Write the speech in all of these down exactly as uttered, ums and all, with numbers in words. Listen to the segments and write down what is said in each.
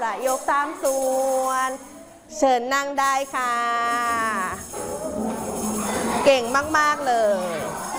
จะยกสามส่วนเชิญนั่งได้ค่ะเก่งมากๆเลย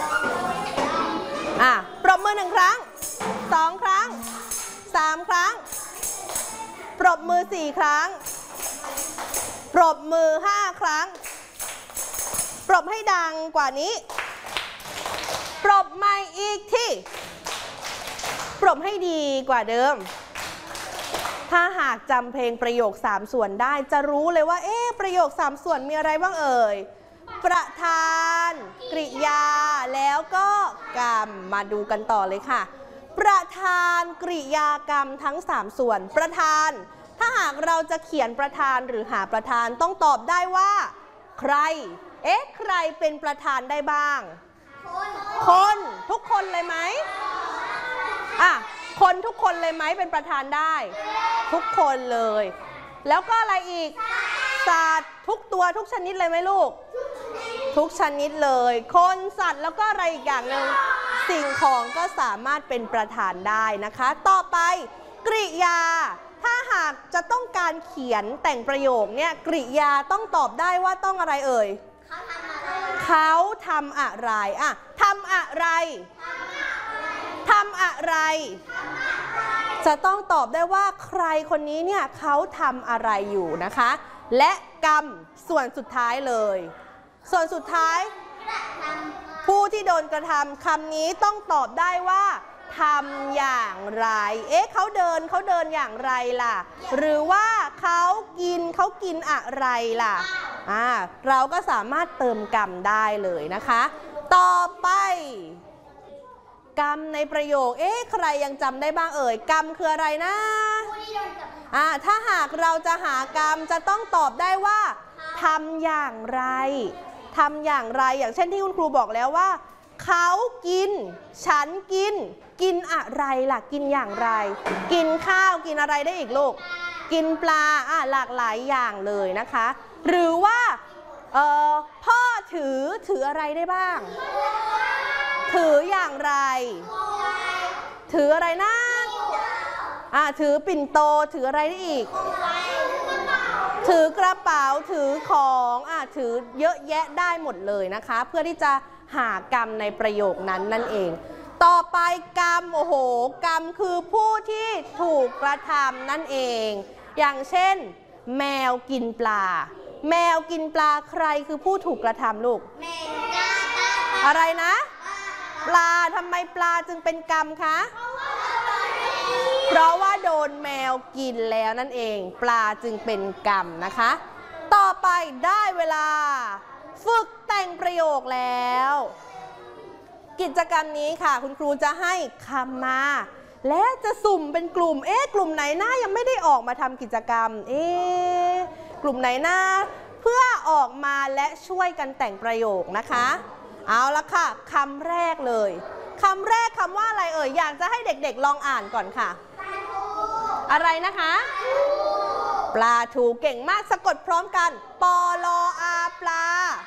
อ่ะปรบมือหนึ่งครั้งสองครั้งสามครั้งปรบมือสี่ครั้งปรบมือห้าครั้งปรบให้ดังกว่านี้ปรบใหม่อีกที่ปรบให้ดีกว่าเดิมถ้าหากจำเพลงประโยคสามส่วนได้จะรู้เลยว่าเอ๊ะประโยคสามส่วนมีอะไรบ้างเอ่ยประธานกริยาแล้วก็กรรมมาดูกันต่อเลยค่ะประธานกริยากรรมทั้งสามส่วนประธานถ้าหากเราจะเขียนประธานหรือหาประธานต้องตอบได้ว่าใครเอ๊ะใครเป็นประธานได้บ้างคนทุกคนเลยไหมอ่ะคนทุกคนเลยไหมเป็นประธานได้ทุกคนเลยแล้วก็อะไรอีกสัตว์ทุกตัวทุกชนิดเลยไหมลูกทุกชนิดเลยคนสัตว์แล้วก็อะไรอีกอย่างหนึ่งสิ่งของก็สามารถเป็นประธานได้นะคะต่อไปกริยาถ้าหากจะต้องการเขียนแต่งประโยคเนี่ยกริยาต้องตอบได้ว่าต้องอะไรเอ่ยเขาทำอะไรอ่ะทำอะไรทำอะไรจะต้องตอบได้ว่าใครคนนี้เนี่ยเขาทำอะไรอยู่นะคะและกรรมส่วนสุดท้ายเลยส่วนสุดท้ายผู้ที่โดนกระทำคำนี้ต้องตอบได้ว่าทำอย่างไรเอ๊ะเขาเดินเขาเดินอย่างไรล่ะหรือว่าเขากินเขากินอะไรล่ะอ่าเราก็สามารถเติมกรรมได้เลยนะคะต่อไปกรรมในประโยคเอ๊ะใครยังจำได้บ้างเอ่ยกรรมคืออะไรนะอ่าถ้าหากเราจะหากรรมจะต้องตอบได้ว่าทำอย่างไรทำอย่างไรอย่างเช่นที่คุณครูบอกแล้วว่าเขากินฉันกินกินอะไรล่ะกินอย่างไรกินข้าวกินอะไรได้อีกลูกกินปลาอ่ะหลากหลายอย่างเลยนะคะหรือว่าเอ่อพ่อถือถืออะไรได้บ้างถืออย่างไรถืออะไรนะอ่ะถือปิ่นโตถืออะไรได้อีกถือกระเป๋าถือของอ่ะถือเยอะแยะได้หมดเลยนะคะเพื่อที่จะหากรรมในประโยคนั้นนั่นเองต่อไปกรรมโอ้โหกรรมคือผู้ที่ถูกกระทำนั่นเองอย่างเช่นแมวกินปลาแมวกินปลาใครคือผู้ถูกกระทำลูกอะไรนะปลาทำไมปลาจึงเป็นกรรมคะเพราะว่าโดนแมวกินแล้วนั่นเองปลาจึงเป็นกรรมนะคะต่อไปได้เวลาฝึกแต่งประโยคแล้วกิจกรรมนี้ค่ะคุณครูจะให้คำมาและจะสุ่มเป็นกลุ่มเอ๊ะกลุ่มไหนหน้ายังไม่ได้ออกมาทำกิจกรรมเอ๊ะกลุ่มไหนหน้าเพื่อออกมาและช่วยกันแต่งประโยคนะคะเอาละค่ะคำแรกเลยคำแรกคำว่าอะไรเอ่ยอยากจะให้เด็กๆลองอ่านก่อนค่ะอะไรนะคะปลาทูเก่งมากสะกดพร้อมกันปอลออาปลา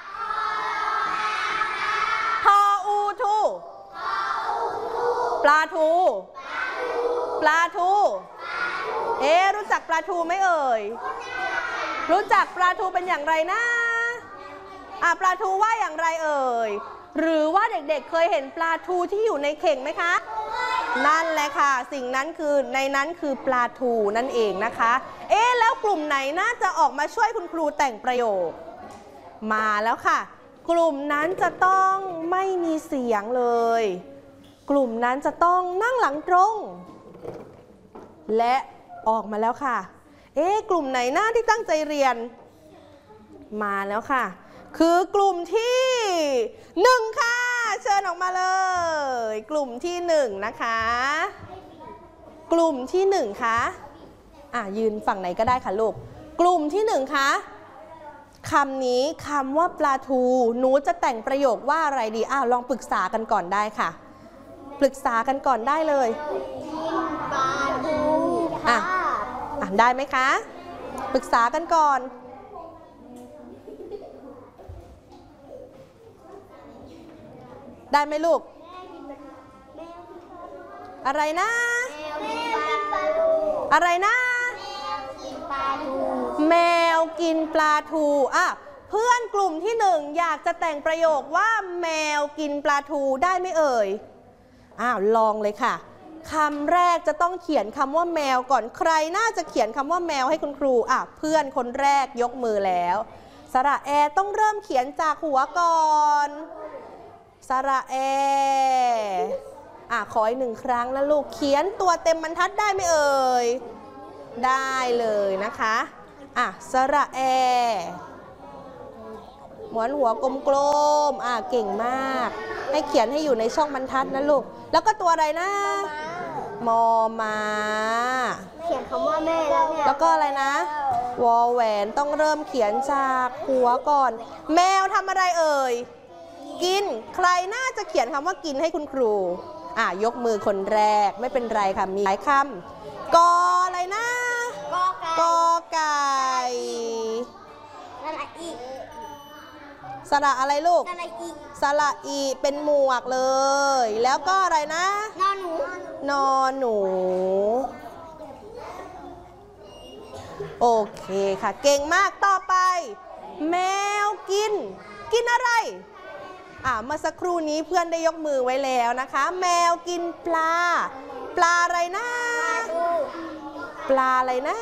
ทออูทูปลาทูปลาทูเอ๊ะรู้จักปลาทูไหมเอ่ยรู้จักปลาทูเป็นอย่างไรนะอ่ะปลาทูว่าอย่างไรเอ่ยหรือว่าเด็กๆ เ, เคยเห็นปลาทูที่อยู่ในเข่งไหมคะนั่นแหละค่ะสิ่งนั้นคือในนั้นคือปลาทูนั่นเองนะคะเอ๊ะแล้วกลุ่มไหนน่าจะออกมาช่วยคุณครูแต่งประโยคมาแล้วค่ะกลุ่มนั้นจะต้องไม่มีเสียงเลยกลุ่มนั้นจะต้องนั่งหลังตรงและออกมาแล้วค่ะเอ๊ะกลุ่มไหนหน้าที่ตั้งใจเรียนมาแล้วค่ะคือกลุ่มที่หนึ่งค่ะเชิญออกมาเลยกลุ่มที่หนึ่งนะคะกลุ่มที่หนึ่งคะอ่ะยืนฝั่งไหนก็ได้ค่ะลูกกลุ่มที่หนึ่งคะคำนี้คำว่าปลาทูหนูจะแต่งประโยคว่าอะไรดีอ้าวลองปรึกษากันก่อนได้ค่ะปรึกษากันก่อนได้เลยปลาทูอ่ะอ่ะได้ไหมคะปรึกษากันก่อนได้ไหมลูกอะไรนะอะไรนะกินปลาทูอ่ะเพื่อนกลุ่มที่หนึ่งอยากจะแต่งประโยคว่าแมวกินปลาทูได้ไหมเอ่ยอ้าวลองเลยค่ะคำแรกจะต้องเขียนคำว่าแมวก่อนใครน่าจะเขียนคำว่าแมวให้คุณครูอ่ะเพื่อนคนแรกยกมือแล้วสระแอต้องเริ่มเขียนจากหัวก่อนสระแออ่ะขออีกหนึ่งครั้งนะลูกเขียนตัวเต็มบรรทัดได้ไหมเอ่ยได้เลยนะคะอ่ะสระแอหมวนหัวกลมๆอ่ะเก่งมากให้เขียนให้อยู่ในช่องบรรทัดนะลูกแล้วก็ตัวอะไรนะมอมาเขียนคำว่าแม่แล้วเนี่ยแล้วก็อะไรนะวอแหวนต้องเริ่มเขียนจากหัวก่อนแมวทำอะไรเอ่ยกินใครน่าจะเขียนคำว่ากินให้คุณครูอ่ะยกมือคนแรกไม่เป็นไรค่ะมีหลายคำกออะไรนะกอไก่สระอีสระอะไรลูกสระอีสระอีเป็นหมวกเลยแล้วก็อะไรนะนอหนูนอหนูโอเคค่ะเก่งมากต่อไปแมวกินกินอะไรอ่าเมื่อสักครู่นี้เพื่อนได้ยกมือไว้แล้วนะคะแมวกินปลาปลาอะไรนะปลาอะไรนะ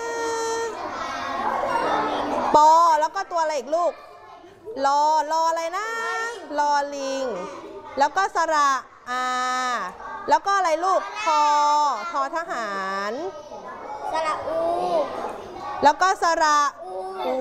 ปอแล้วก็ตัวอะไรอีกลูกลอลออะไรนะลอลิงแล้วก็สระอาแล้วก็อะไรลูกทอทอทหารสระอูแล้วก็สระอู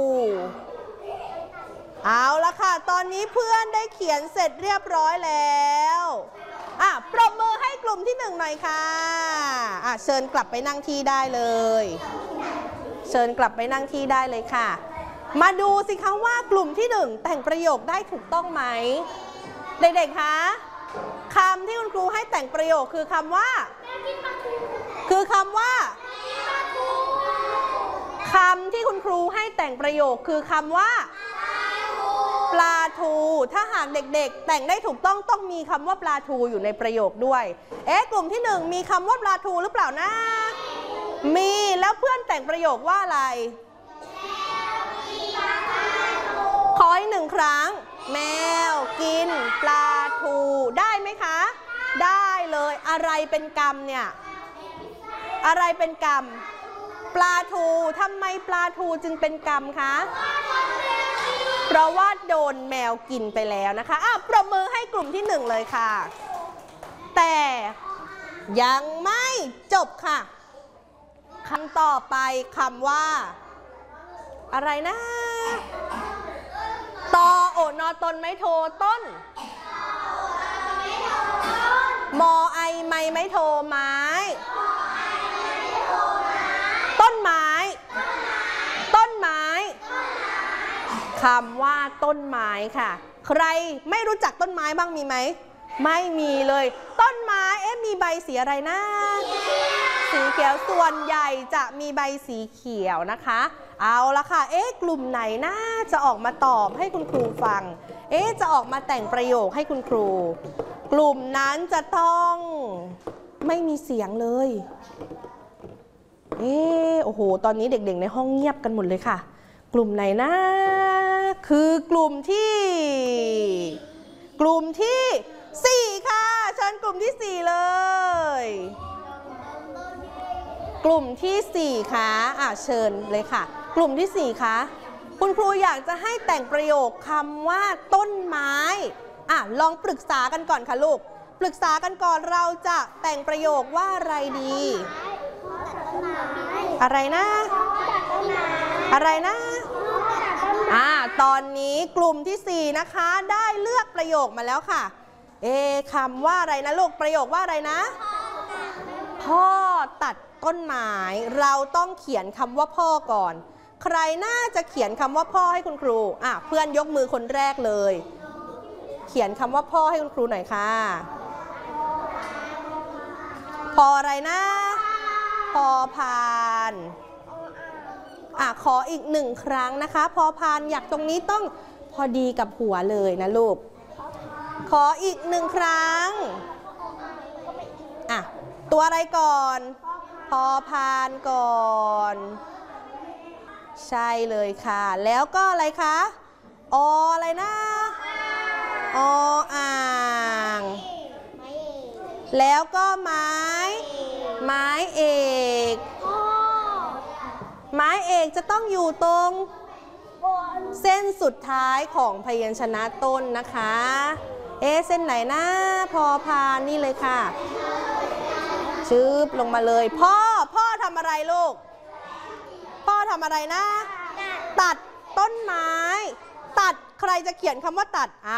เอาละค่ะตอนนี้เพื่อนได้เขียนเสร็จเรียบร้อยแล้วอ่ะปรบมือให้กลุ่มที่หนึ่งหน่อยค่ะอ่ะเชิญกลับไปนั่งที่ได้เลยเชิญกลับไปนั่งที่ได้เลยค่ะมาดูสิคะว่ากลุ่มที่หนึ่งแต่งประโยคได้ถูกต้องไหมเด็กๆคะคำที่คุณครูให้แต่งประโยคคือคำว่าคือคำว่าคำที่คุณครูให้แต่งประโยคคือคำว่าปลาทูถ้าหากเด็กๆแต่งได้ถูกต้องต้องมีคำว่าปลาทูอยู่ในประโยคด้วยเอ๊ะกลุ่มที่หนึ่งมีคำว่าปลาทูหรือเปล่านะมีแล้วเพื่อนแต่งประโยคว่าอะไรขออีกหนึ่งครั้งแมวกินปลาทูได้ไหมคะได้เลยอะไรเป็นกรรมเนี่ยอะไรเป็นกรรมปลาทูทำไมปลาทูจึงเป็นกรรมคะเพราะว่าโดนแมวกินไปแล้วนะคะอ่ะปรบมือให้กลุ่มที่หนึ่งเลยค่ะแต่ยังไม่จบค่ะคำต่อไปคำว่าอะไรนะตอโอนอตนไม่โทต้นมอไอไม่ไม่โทไม้ต้นไม้ต้นไม้คำว่าต้นไม้ค่ะใครไม่รู้จักต้นไม้บ้างมีไหมไม่มีเลยต้นไม้เอ๊ะมีใบสีอะไรนะสีเขียวส่วนใหญ่จะมีใบสีเขียวนะคะเอาละค่ะเอ๊ะกลุ่มไหนน่าจะออกมาตอบให้คุณครูฟังเอ๊ะจะออกมาแต่งประโยคให้คุณครูกลุ่มนั้นจะต้องไม่มีเสียงเลยเอ๊ะโอ้โหตอนนี้เด็กๆในห้องเงียบกันหมดเลยค่ะกลุ่มไหนนะคือกลุ่มที่กลุ่มที่สี่ค่ะเชิญกลุ่มที่สี่เลยกลุ่มที่สี่ค่ะอ่ะเชิญเลยค่ะกลุ่มที่สี่ค่ะคุณครูอยากจะให้แต่งประโยคคำว่าต้นไม้อ่ะลองปรึกษากันก่อนค่ะลูกปรึกษากันก่อนเราจะแต่งประโยคว่าอะไรดีอะไรนะอะไรนะอ่าตอนนี้กลุ่มที่สี่นะคะได้เลือกประโยคมาแล้วค่ะเอ๊ะคำว่าอะไรนะลูกประโยคว่าอะไรนะพ่อตัดต้นไม้เราต้องเขียนคำว่าพ่อก่อนใครน่าจะเขียนคำว่าพ่อให้คุณครูอ่ะเพื่อนยกมือคนแรกเลยเขียนคำว่าพ่อให้คุณครูหน่อยค่ะพออะไรนะพอพานอ่ะขออีกหนึ่งครั้งนะคะพอพานอยากตรงนี้ต้องพอดีกับหัวเลยนะลูกขออีกหนึ่งครั้งอ่ะตัวอะไรก่อนพอพานก่อนใช่เลยค่ะแล้วก็อะไรคะออะไรนะออ่างแล้วก็ไม้ไม้เอกไม้เอกจะต้องอยู่ตรงเส้นสุดท้ายของพยัญชนะต้นนะคะเอ๊ะเส้นไหนนะพอพานนี่เลยค่ะชืบลงมาเลยพ่อพ่อทำอะไรลูกพ่อทำอะไรนะตัดต้นไม้ตัดใครจะเขียนคำว่าตัด